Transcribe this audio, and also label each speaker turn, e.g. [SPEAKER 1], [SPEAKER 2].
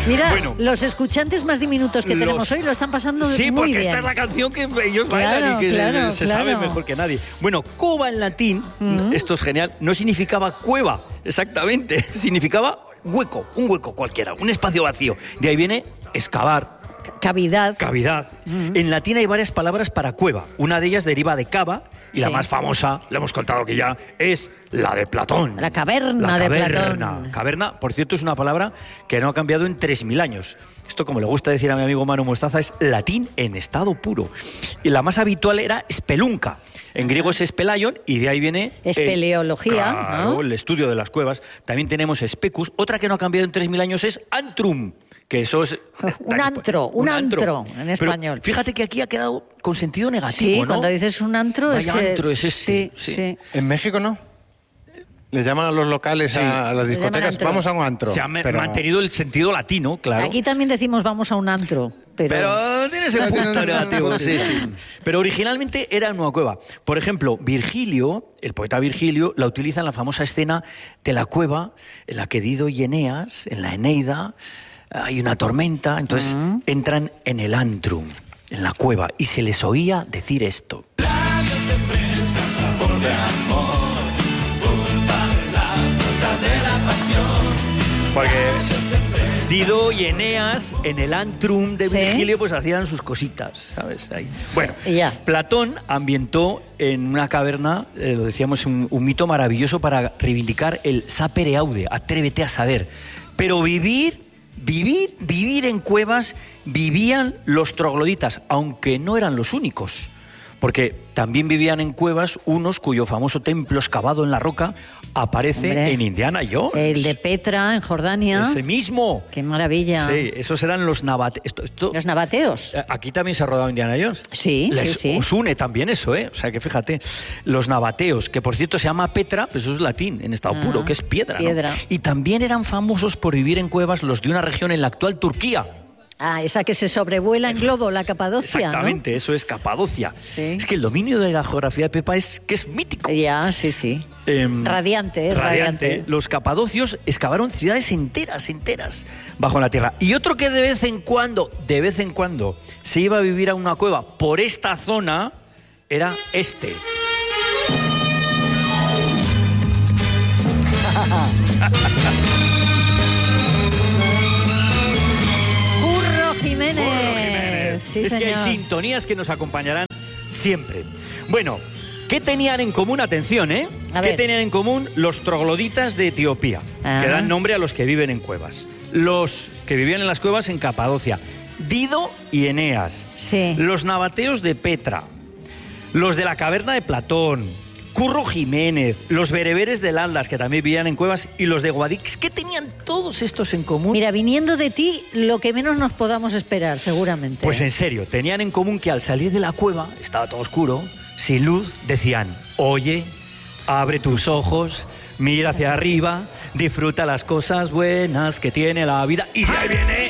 [SPEAKER 1] Mira,
[SPEAKER 2] Bueno,
[SPEAKER 1] los escuchantes más diminutos que tenemos hoy lo están pasando muy bien.
[SPEAKER 2] Sí, porque esta es la canción que ellos bailan y que se sabe mejor que nadie. Bueno, cova en latín, esto es genial, no significaba cueva, exactamente, significaba hueco, un hueco cualquiera, un espacio vacío. De ahí viene excavar.
[SPEAKER 1] Cavidad.
[SPEAKER 2] En latín hay varias palabras para cueva. Una de ellas deriva de cava y la más famosa, la hemos contado que ya, es la de Platón.
[SPEAKER 1] La caverna de Platón.
[SPEAKER 2] Caverna, por cierto, es una palabra que no ha cambiado en 3.000 años. Esto, como le gusta decir a mi amigo Manu Mostaza, es latín en estado puro. Y la más habitual era spelunca. En griego es espelaion y de ahí viene...
[SPEAKER 1] Espeleología,
[SPEAKER 2] claro,
[SPEAKER 1] ¿no?
[SPEAKER 2] El estudio de las cuevas. También tenemos specus. Otra que no ha cambiado en 3.000 años es antrum, que eso es...
[SPEAKER 1] un antro en español.
[SPEAKER 2] Pero fíjate que aquí ha quedado con sentido negativo,
[SPEAKER 1] sí,
[SPEAKER 2] ¿no?
[SPEAKER 1] Cuando dices un antro
[SPEAKER 2] Vaya
[SPEAKER 1] es que...
[SPEAKER 2] antro es este.
[SPEAKER 1] Sí.
[SPEAKER 3] En México no. Le llaman a los locales, a las discotecas, vamos a un antro.
[SPEAKER 2] Se ha mantenido el sentido latino, claro.
[SPEAKER 1] Aquí también decimos vamos a un antro, pero
[SPEAKER 2] tiene ese punto negativo, sí. Pero originalmente era una cueva. Por ejemplo, Virgilio, el poeta Virgilio, la utiliza en la famosa escena de la cueva en la que Dido y Eneas, en la Eneida, hay una tormenta, entonces entran en el antrum, en la cueva, y se les oía decir esto.
[SPEAKER 4] Labios de fresa, sabor de amor. De la pasión.
[SPEAKER 2] Porque Dido y Eneas en el antrum de Virgilio pues hacían sus cositas, ¿sabes? Ahí. Bueno, Platón ambientó en una caverna, lo decíamos, un mito maravilloso para reivindicar el sapere aude, atrévete a saber. Pero vivir en cuevas vivían los trogloditas, aunque no eran los únicos. Porque también vivían en cuevas unos cuyo famoso templo excavado en la roca aparece en Indiana Jones.
[SPEAKER 1] El de Petra, en Jordania.
[SPEAKER 2] Ese mismo.
[SPEAKER 1] ¡Qué maravilla!
[SPEAKER 2] Sí, esos eran los nabateos.
[SPEAKER 1] Los nabateos.
[SPEAKER 2] Aquí también se ha rodado Indiana Jones.
[SPEAKER 1] Sí.
[SPEAKER 2] Os une también eso, ¿eh? O sea, que fíjate, los nabateos, que por cierto se llama Petra, pues eso es latín, en estado puro, que es piedra, ¿no? Y también eran famosos por vivir en cuevas los de una región en la actual Turquía.
[SPEAKER 1] Ah, esa que se sobrevuela en globo, la Capadocia.
[SPEAKER 2] Exactamente, ¿no? Eso es Capadocia. Sí. Es que el dominio de la geografía de Pepa es mítico.
[SPEAKER 1] Ya, sí. Radiante.
[SPEAKER 2] Los capadocios excavaron ciudades enteras bajo la tierra. Y otro que de vez en cuando, se iba a vivir a una cueva por esta zona era este.
[SPEAKER 1] Jiménez. Sí,
[SPEAKER 2] es
[SPEAKER 1] señor.
[SPEAKER 2] que hay sintonías que nos acompañarán siempre. Bueno, ¿qué tenían en común? Atención, ¿eh? ¿Qué tenían en común los trogloditas de Etiopía? Que dan nombre a los que viven en cuevas. Los que vivían en las cuevas en Capadocia. Dido y Eneas.
[SPEAKER 1] Sí.
[SPEAKER 2] Los nabateos de Petra. Los de la caverna de Platón. Curro Jiménez, los bereberes de Landas, que también vivían en cuevas, y los de Guadix. ¿Qué tenían todos estos en común?
[SPEAKER 1] Mira, viniendo de ti, lo que menos nos podamos esperar, seguramente.
[SPEAKER 2] Pues en serio, tenían en común que al salir de la cueva, estaba todo oscuro, sin luz, decían: oye, abre tus ojos, mira hacia arriba, disfruta las cosas buenas que tiene la vida. Y de ahí viene